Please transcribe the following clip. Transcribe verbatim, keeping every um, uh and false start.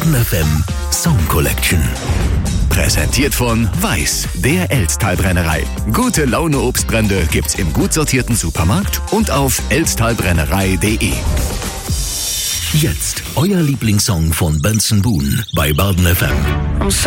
Baden F M Song Collection. Präsentiert von Weiß, der Elsttalbrennerei. Gute Laune Obstbrände gibt's im gut sortierten Supermarkt und auf elsttalbrennerei punkt de. Jetzt euer Lieblingssong von Benson Boone bei Baden F M.